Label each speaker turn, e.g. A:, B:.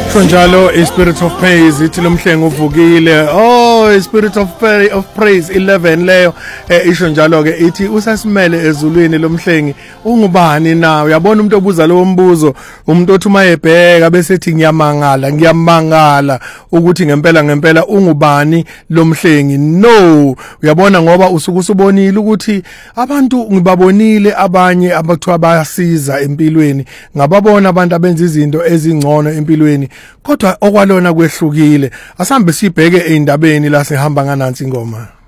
A: Njalo iSpirit of Praise ithi lomhlengi uvukile. iSpirit of Praise 11 leyo isho njalo ke ithi usasimele ezulwini lomhlengi ungubani na? Uyabona umuntu obuza lo mbuzo, umuntu othi uma ebheka bese ethi ngiyamangala ukuthi ngempela ungubani lomhlengi. No, uyabona ngoba usuke usubonile ukuthi abantu ngibabonile abanye abathiwa bayasiza empilweni, ngababona abantu abenza izinto ezingcono empilweni, kodwa okwalona kwehlukile. Asambe sibheke endabeni la sihamba nganansi ingoma.